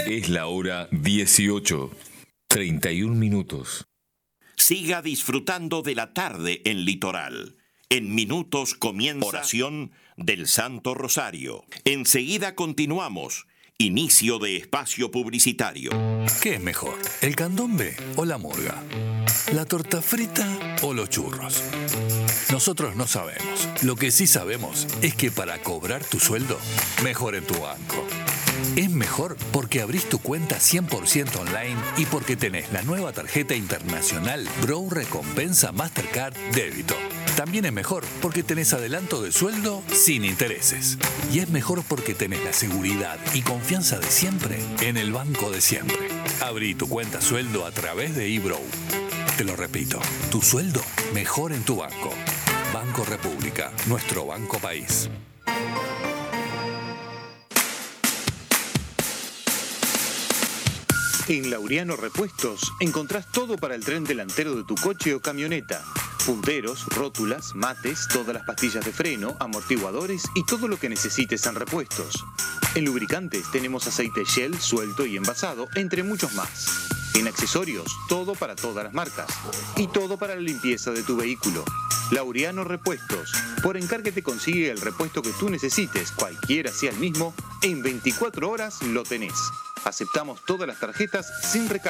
Es la hora 18:31. Siga disfrutando de la tarde en Litoral. En minutos comienza oración del Santo Rosario. Enseguida continuamos. Inicio de espacio publicitario. ¿Qué es mejor, el candombe o la murga? ¿La torta frita o los churros? Nosotros no sabemos. Lo que sí sabemos es que para cobrar tu sueldo, mejor en tu banco. Es mejor porque abrís tu cuenta 100% online y porque tenés la nueva tarjeta internacional Bro Recompensa Mastercard Débito. También es mejor porque tenés adelanto de sueldo sin intereses. Y es mejor porque tenés la seguridad y confianza de siempre en el banco de siempre. Abrí tu cuenta sueldo a través de eBrow. Te lo repito, tu sueldo mejor en tu banco. Banco República, nuestro banco país. En Laureano Repuestos encontrás todo para el tren delantero de tu coche o camioneta. Punteros, rótulas, mates, todas las pastillas de freno, amortiguadores y todo lo que necesites en repuestos. En lubricantes tenemos aceite Shell, suelto y envasado, entre muchos más. En accesorios, todo para todas las marcas. Y todo para la limpieza de tu vehículo. Laureano Repuestos. Por encargue te consigue el repuesto que tú necesites, cualquiera sea el mismo, en 24 horas lo tenés. Aceptamos todas las tarjetas sin recargo.